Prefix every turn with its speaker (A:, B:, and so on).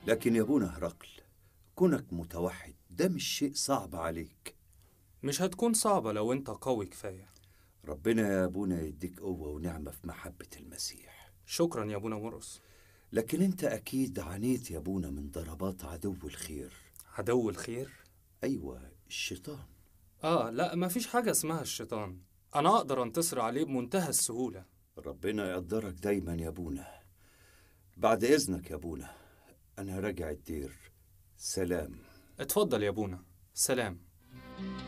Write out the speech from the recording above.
A: لكن يا ابونا هرقل، كونك متوحد ده مش شيء صعب عليك.
B: مش هتكون صعبة لو انت قوي كفاية.
A: ربنا يا ابونا يديك قوة ونعمة في محبة المسيح.
B: شكرا يا ابونا مرقس.
A: لكن انت اكيد عانيت يا ابونا من ضربات عدو الخير.
B: عدو الخير؟
A: ايوه، الشيطان.
B: لا، مفيش حاجة اسمها الشيطان. انا اقدر انتصر عليه بمنتهى السهولة.
A: ربنا يقدرك دايما يا ابونا. بعد اذنك يا ابونا، انا راجع الدير. سلام.
B: اتفضل يا ابونا. سلام.